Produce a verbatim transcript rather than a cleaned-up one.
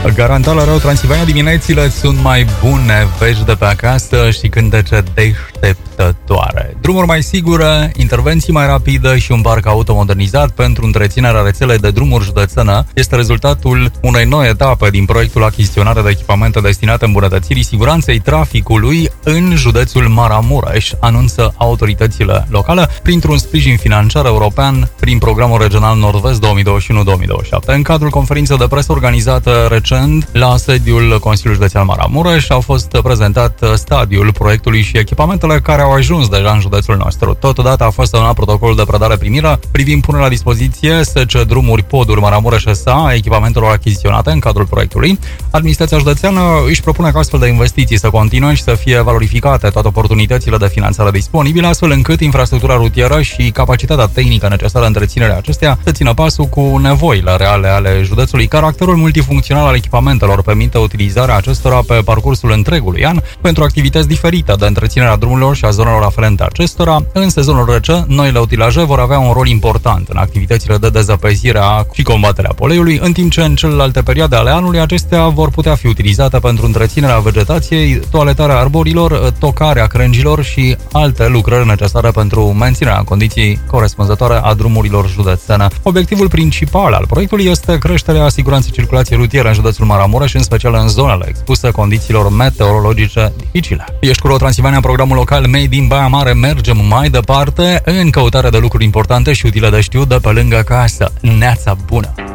Garantat la Rău Transilvania, diminețile sunt mai bune, vești de pe acasă și cântece deșteptătoare. Drumuri mai sigure, intervenții mai rapide și un parc auto modernizat pentru întreținerea rețelei de drumuri județene este rezultatul unei noi etape din proiectul achiziționare de echipamente destinate îmbunătățirii siguranței traficului în județul Maramureș, anunță autoritățile locale printr-un sprijin financiar european prin programul regional Nord-Vest două mii douăzeci și unu două mii douăzeci și șapte. În cadrul conferinței de presă organizată recent la sediul Consiliului Județean Maramureș au fost prezentat stadiul proiectului și echipamentele care au ajuns deja în județul nostru. Totodată a fost semnat protocolul de predare-primire privind punerea la dispoziție S C Drumuri Poduri Maramureș S A a echipamentelor achiziționate în cadrul proiectului. Administrația județeană își propune ca astfel de investiții să continue și să fie valorificate toate oportunitățile de finanțare disponibile, astfel încât infrastructura rutieră și capacitatea tehnică necesară întreținerea acesteia să țină pasul cu nevoile reale ale județului. Caracterul multifuncțional al echipamentelor permite utilizarea acestora pe parcursul întregului an pentru activități diferite de întreținere a drumurilor și a zonelor aferente acestora. În sezonul rece, noile utilaje vor avea un rol important în activitățile de dezăpezire și combaterea poleiului, în timp ce în celelalte perioade ale anului acestea vor putea fi utilizate pentru întreținerea vegetației, toaletarea arborilor, tocarea crengilor și alte lucrări necesare pentru menținerea în condiții corespunzătoare a drumurilor județene. Obiectivul principal al proiectului este creșterea siguranței circulației rutiere în județul Maramureș, în special în zonele expuse condițiilor meteorologice dificile. Ești cu Rău Transilvania, programul local Made in Baia Mare. Mergem mai departe în căutare de lucruri importante și utile de știut de pe lângă casă. Neața bună!